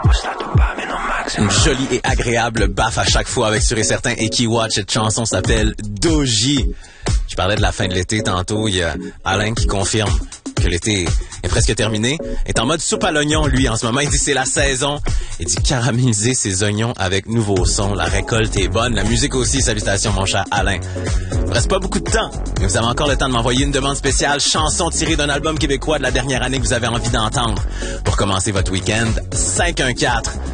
Une jolie et agréable baffe à chaque fois avec Sûr et Certain et Keywatch. Cette chanson s'appelle Doji. Je parlais de la fin de l'été tantôt. Il y a Alain qui confirme que l'été est presque terminé. Est en mode soupe à l'oignon, lui, en ce moment. Il dit c'est la saison. Il dit caraméliser ses oignons avec nouveaux sons. La récolte est bonne. La musique aussi. Salutations, mon cher Alain. Il ne reste pas beaucoup de temps, mais vous avez encore le temps de m'envoyer une demande spéciale, chanson tirée d'un album québécois de la dernière année que vous avez envie d'entendre. Pour commencer votre week-end, 514